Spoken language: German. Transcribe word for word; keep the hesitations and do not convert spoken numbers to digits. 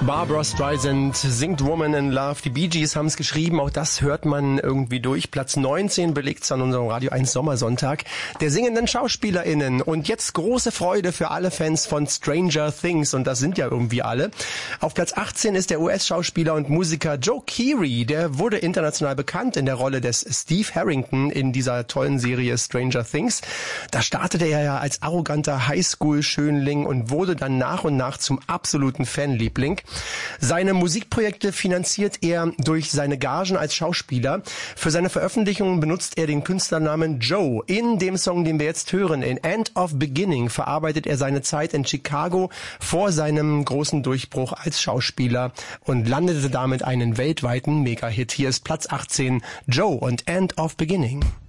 Barbra Streisand singt Woman in Love. Die Bee Gees haben es geschrieben, auch das hört man irgendwie durch. Platz neunzehn belegt es an unserem Radio eins Sommersonntag der singenden SchauspielerInnen. Und jetzt große Freude für alle Fans von Stranger Things, und das sind ja irgendwie alle. Auf Platz achtzehn ist der U S-Schauspieler und Musiker Joe Keery. Der wurde international bekannt in der Rolle des Steve Harrington in dieser tollen Serie Stranger Things. Da startete er ja als arroganter Highschool-Schönling und wurde dann nach und nach zum absoluten Fanliebling. Seine Musikprojekte finanziert er durch seine Gagen als Schauspieler. Für seine Veröffentlichungen benutzt er den Künstlernamen Joe. In dem Song, den wir jetzt hören, in End of Beginning, verarbeitet er seine Zeit in Chicago vor seinem großen Durchbruch als Schauspieler und landete damit einen weltweiten Mega-Hit. Hier ist Platz achtzehn, Joe und End of Beginning.